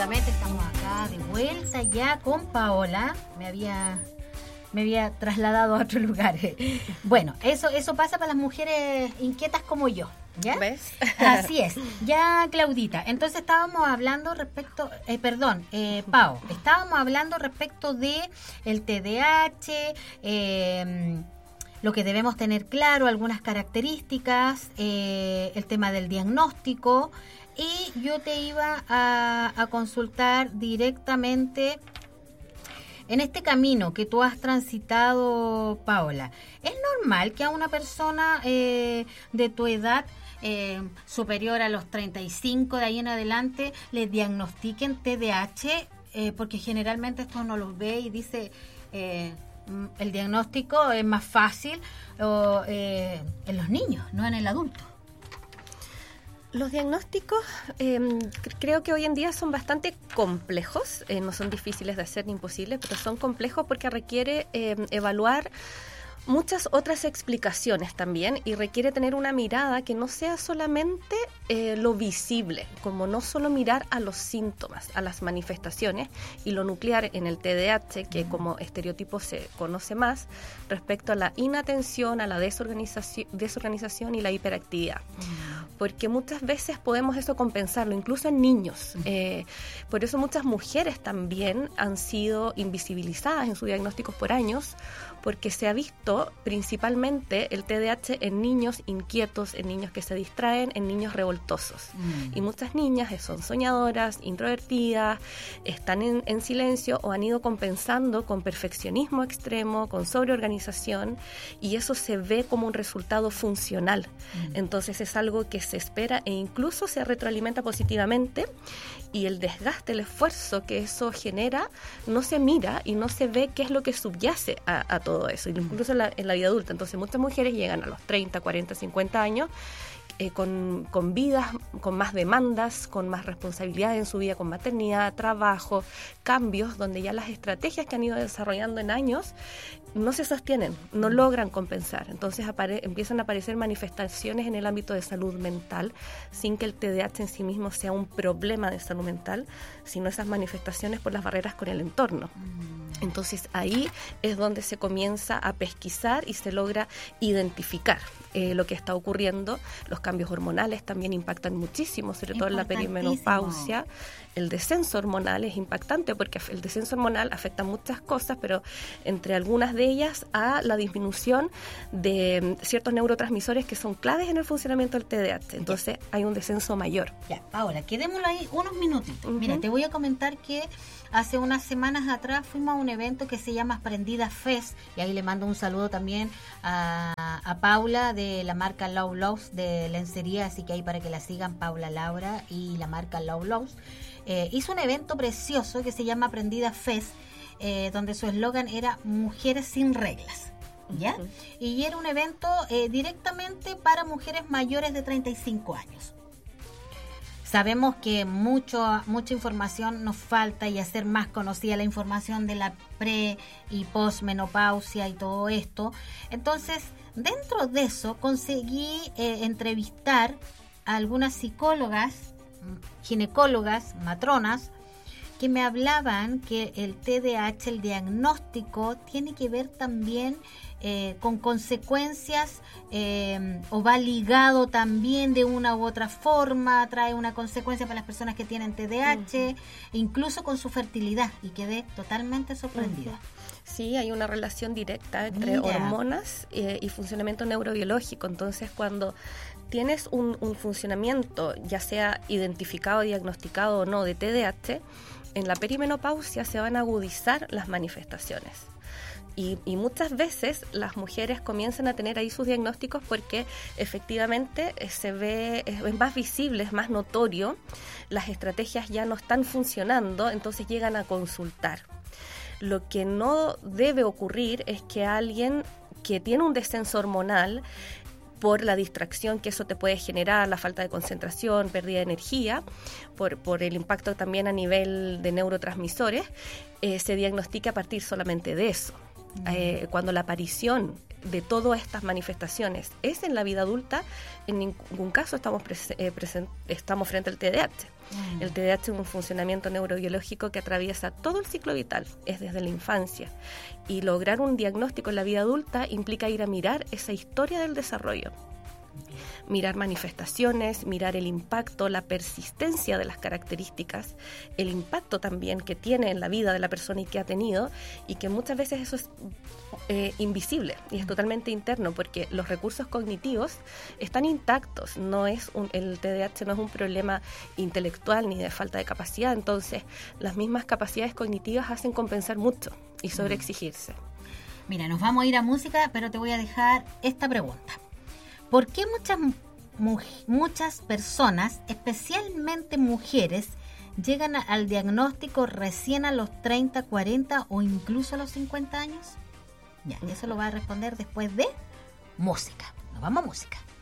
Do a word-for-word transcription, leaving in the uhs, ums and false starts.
efectivamente estamos acá de vuelta ya con Paola. Me había me había trasladado a otro lugar. Bueno, eso eso pasa para las mujeres inquietas como yo, ¿ya? ¿Ves? Así es. Ya, Claudita, entonces estábamos hablando respecto, eh, perdón, eh, Pao, estábamos hablando respecto de el T D A H, eh, lo que debemos tener claro, algunas características, eh, el tema del diagnóstico, y yo te iba a, a consultar directamente en este camino que tú has transitado, Paola. ¿Es normal que a una persona eh, de tu edad, eh, superior a los treinta y cinco, de ahí en adelante, le diagnostiquen T D A H? Eh, porque generalmente esto uno los ve y dice... Eh, el diagnóstico es más fácil o, eh, en los niños, no en el adulto. Los diagnósticos eh, creo que hoy en día son bastante complejos, eh, no son difíciles de hacer ni imposibles, pero son complejos porque requiere eh, evaluar muchas otras explicaciones también, y requiere tener una mirada que no sea solamente eh, lo visible, como no solo mirar a los síntomas, a las manifestaciones, y lo nuclear en el T D A H, que como estereotipo se conoce más, respecto a la inatención, a la desorganización, desorganización y la hiperactividad. Porque muchas veces podemos eso compensarlo, incluso en niños. Eh, por eso muchas mujeres también han sido invisibilizadas en sus diagnósticos por años, porque se ha visto principalmente el T D A H en niños inquietos, en niños que se distraen, en niños revoltosos. Mm. Y muchas niñas son soñadoras, introvertidas, están en, en silencio o han ido compensando con perfeccionismo extremo, con sobreorganización, y eso se ve como un resultado funcional. Mm. Entonces es algo que se espera e incluso se retroalimenta positivamente, y el desgaste, el esfuerzo que eso genera no se mira y no se ve qué es lo que subyace a, a todo eso, incluso en la, en la vida adulta. Entonces muchas mujeres llegan a los treinta, cuarenta, cincuenta años eh, con, con vidas, con más demandas, con más responsabilidades en su vida, con maternidad, trabajo, cambios, donde ya las estrategias que han ido desarrollando en años no se sostienen, no logran compensar. Entonces apare- empiezan a aparecer manifestaciones en el ámbito de salud mental, sin que el T D A H en sí mismo sea un problema de salud mental, sino esas manifestaciones por las barreras con el entorno. Entonces ahí es donde se comienza a pesquisar y se logra identificar eh, lo que está ocurriendo. Los cambios hormonales también impactan muchísimo, sobre todo en la perimenopausia. El descenso hormonal es impactante porque el descenso hormonal afecta muchas cosas, pero entre algunas de ellas a la disminución de ciertos neurotransmisores que son claves en el funcionamiento del T D A H. Entonces ya hay un descenso mayor. Ya, Paola, quedémoslo ahí unos minutitos. Uh-huh. Mira, te voy a comentar que hace unas semanas atrás fuimos a un evento que se llama Prendida Fest, y ahí le mando un saludo también a, a Paula de la marca Low Lows de lencería, así que ahí para que la sigan, Paula Laura y la marca Low Lows. Eh, hizo un evento precioso que se llama Prendida Fest, eh, donde su eslogan era Mujeres sin reglas, ¿ya? Uh-huh. Y era un evento eh, directamente para mujeres mayores de treinta y cinco años. Sabemos que mucho, mucha información nos falta, y hacer más conocida la información de la pre- y posmenopausia y todo esto. Entonces, dentro de eso, conseguí eh, entrevistar a algunas psicólogas, ginecólogas, matronas, que me hablaban que el T D A H, el diagnóstico, tiene que ver también eh, con consecuencias eh, o va ligado también de una u otra forma, trae una consecuencia para las personas que tienen T D A H, uh-huh. incluso con su fertilidad, y quedé totalmente sorprendida. Uh-huh. Sí, hay una relación directa entre Mira. hormonas eh, y funcionamiento neurobiológico. Entonces, cuando tienes un, un funcionamiento, ya sea identificado, diagnosticado o no, de T D A H, en la perimenopausia se van a agudizar las manifestaciones. Y, y muchas veces las mujeres comienzan a tener ahí sus diagnósticos porque efectivamente eh, se ve, es, es más visible, es más notorio, las estrategias ya no están funcionando, entonces llegan a consultar. Lo que no debe ocurrir es que alguien que tiene un descenso hormonal, por la distracción que eso te puede generar, la falta de concentración, pérdida de energía, por, por el impacto también a nivel de neurotransmisores, eh, se diagnostica a partir solamente de eso. Mm. Eh, cuando la aparición de todas estas manifestaciones es en la vida adulta, en ningún caso estamos, prese- eh, present- estamos frente al T D A H. Mm. El T D A H es un funcionamiento neurobiológico que atraviesa todo el ciclo vital, es desde la infancia. Y lograr un diagnóstico en la vida adulta implica ir a mirar esa historia del desarrollo. Mirar manifestaciones, mirar el impacto, la persistencia de las características, el impacto también que tiene en la vida de la persona y que ha tenido, y que muchas veces eso es eh, invisible y es totalmente interno, porque los recursos cognitivos están intactos. No es un, el T D A H no es un problema intelectual ni de falta de capacidad, entonces las mismas capacidades cognitivas hacen compensar mucho y sobreexigirse. Mira, nos vamos a ir a música, pero te voy a dejar esta pregunta. ¿Por qué muchas, muchas personas, especialmente mujeres, llegan al diagnóstico recién a los treinta, cuarenta o incluso a los cincuenta años? Ya, eso lo va a responder después de música. Nos vamos a música.